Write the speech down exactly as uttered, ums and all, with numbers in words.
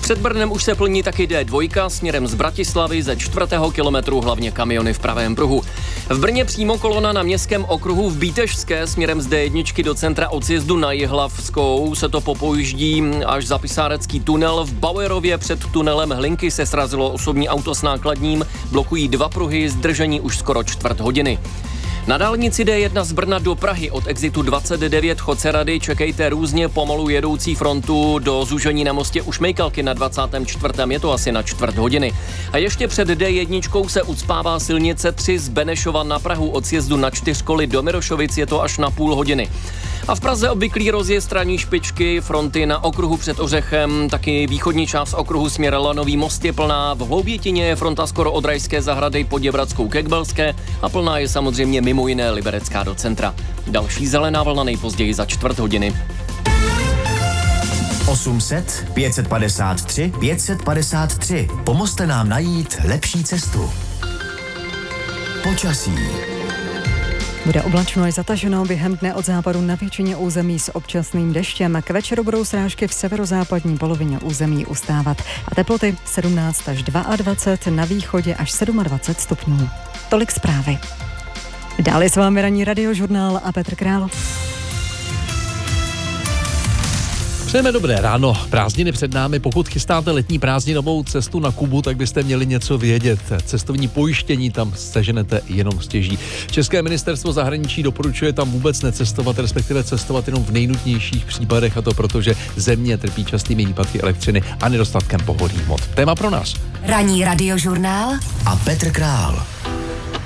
Před Brnem už se plní taky D dva směrem z Bratislavy, ze čtvrtého kilometru hlavně kamiony v pravém pruhu. V Brně přímo kolona na městském okruhu v Bítežské směrem z D jedna do centra od sjezdu na Jihlavskou se to popojíždí až za Pisárecký tunel. V Bauerově před tunelem Hlinky se srazilo osobní auto s nákladním, blokují dva pruhy, zdržení už skoro čtvrt hodiny. Na dálnici D jedna z Brna do Prahy od exitu dvacet devět Chocerady čekejte různě pomalu jedoucí frontu do zúžení na mostě u Šmejkalky na dvacátém čtvrtém Je to asi na čtvrt hodiny. A ještě před D jedna se ucpává silnice tři z Benešova na Prahu od sjezdu na Čtyřkoly do Mirošovic, je to až na půl hodiny. A v Praze obvyklý rozjezd ranní špičky, fronty na okruhu před Ořechem, taky východní část okruhu směr Lanový Most je plná, v Hloubětině je fronta skoro od Rajské zahrady po Děvradskou ke Kbelské a plná je samozřejmě mimo jiné Liberecká do centra. Další zelená vlna nejpozději za čtvrt hodiny. osm set, pět set padesát tři, pět set padesát tři. Pomozte nám najít lepší cestu. Počasí. Bude oblačno až zataženo během dne od západu na většině území s občasným deštěm. K večeru budou srážky v severozápadní polovině území ustávat a teploty sedmnáct až dvacet dva, na východě až dvacet sedm stupňů. Tolik zprávy. Dále s vámi ranní radiožurnál a Petr Král. Přejeme dobré ráno, prázdniny před námi, pokud chystáte letní prázdninovou cestu na Kubu, tak byste měli něco vědět. Cestovní pojištění tam seženete jenom stěží. České ministerstvo zahraničí doporučuje tam vůbec necestovat, respektive cestovat jenom v nejnutnějších případech, a to proto, že země trpí častými výpadky elektřiny a nedostatkem pohonných hmot. Téma pro nás. Ranní radiožurnál a Petr Král.